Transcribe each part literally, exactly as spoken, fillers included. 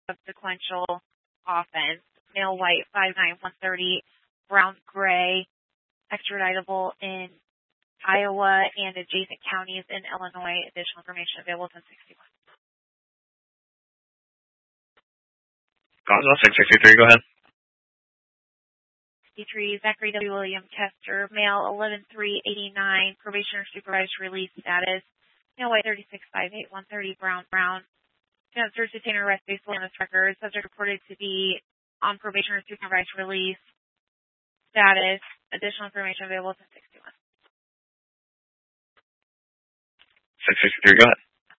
of sequential offense. Male white, five nine, one thirty, brown gray, extraditable in Iowa and adjacent counties in Illinois. Additional information available ten sixty-one. Gonzo, six sixty-three, go ahead. sixty-three, Zachary W. William Kester, male, eleven three eighty-nine, probation or supervised release status. Male white, thirty-six five eight, one thirty, brown, brown. Search, detain, or arrest based on this record. Subject reported to be on probation or supervised release status. Additional information available ten sixty-one. six sixty-three, go ahead.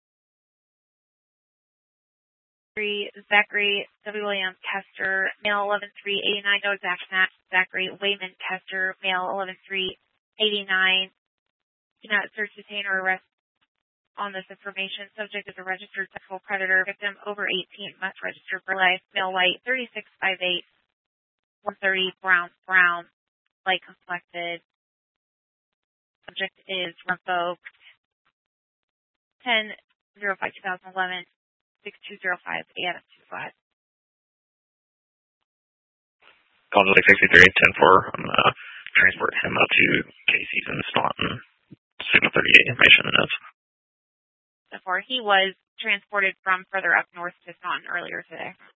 Zachary W. William Kester, male, eleven three eighty-nine, no exact match. Zachary Wayman Kester, male, eleven three eighty-nine. Do not search, detain, or arrest on this information. Subject is a registered sexual predator. Victim over eighteen, must register for life. Male white, thirty-six five eight, one thirty, brown, brown, light complected. Subject is revoked. ten oh five twenty eleven, six two zero five, Adam two five. Gonzo, six sixty-three, ten four. I'm going to transport him up to Casey's in Staunton. Signal thirty-eight, information and notes. Before he was transported from further up north to Staunton earlier today.